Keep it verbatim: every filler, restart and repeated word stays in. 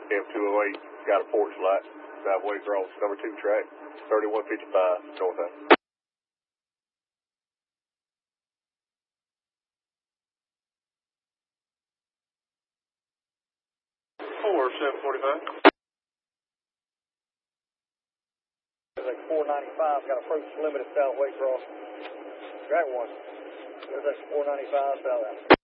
M two oh eight, got a porch light, drive Waycross, number two track, thirty-one fifty-five, north. four, seven forty-five. There's like four ninety-five, got approach limited south Waycross. Drag one. There's like four ninety-five south out.